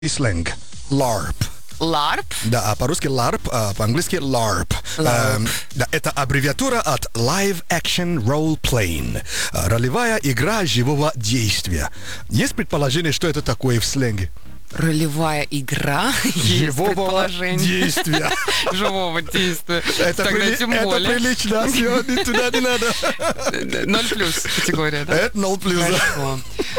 Сленг. LARP. LARP? Да, а по-русски LARP, а по-английски LARP. Да, это аббревиатура от Live Action Role Playing. Ролевая игра живого действия. Есть предположение, что это такое в сленге? Ролевая игра. Есть Живого предположение. действия. Живого действия. Это Тогда тем более. Это прилично, сегодня туда не надо. 0+ категория, да? Это 0+. Хорошо.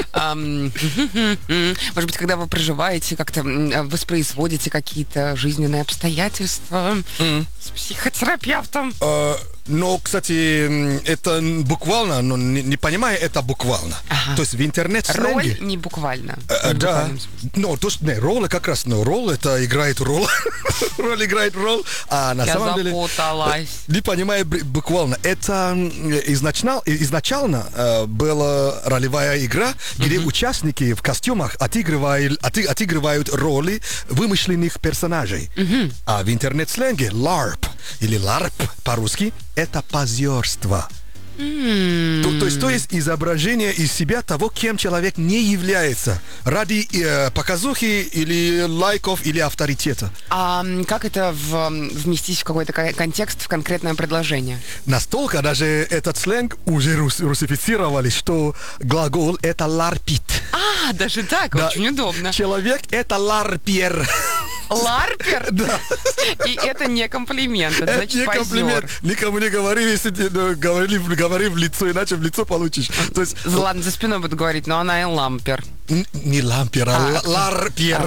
Может быть, когда вы проживаете, как-то воспроизводите какие-то жизненные обстоятельства с психотерапевтом? Но, кстати, это буквально, но не понимаю, это буквально. Ага. То есть в интернет-сленге... Роль не буквально. Да. Ну, то, что, не, роль как раз, но роль это играет роль. Роль играет роль. А на самом деле... Я запуталась. Не понимаю буквально. Это изначально была ролевая игра, где участники в костюмах отыгрывают роли вымышленных персонажей. А в интернет-сленге LARP или LARP по-русски это позерство. То есть изображение из себя того, кем человек не является, ради показухи или лайков или авторитета. А как это вместить в какой-то контекст, в конкретное предложение? Настолько даже этот сленг уже русифицировали, что глагол это ларпит. А, даже так, Да. очень удобно. Человек это ларпер. Ларпер? Да. И это не комплимент, это Это значит не комплимент. позер. Никому не говори, если ты говори в лицо, иначе в лицо получишь. То есть Ладно, за спиной буду говорить, но она и лампер. не лампер, а ларпер.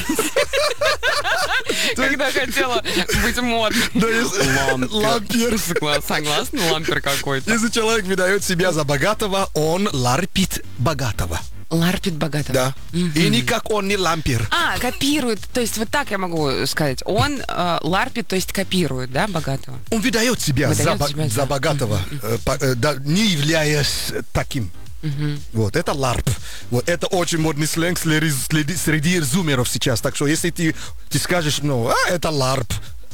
Когда хотела быть модной. Да, если- лампер. Согласна, лампер какой-то. Если человек выдает себя за богатого, он ларпит богатого. Ларпит богатого. Да. И никак он не лампер. А, копирует. То есть вот так я могу сказать. Он ларпит, то есть копирует, да, богатого? Он выдает себя Выдает себя за за- богатого, да, не являясь таким. Вот, это ларп. Вот, это очень модный сленг среди зумеров сейчас. Так что, если ты скажешь, это ларп,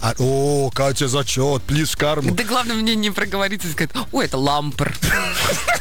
Катя, зачет, плиз карму. Да главное мне не проговориться и сказать, ой, это лампер.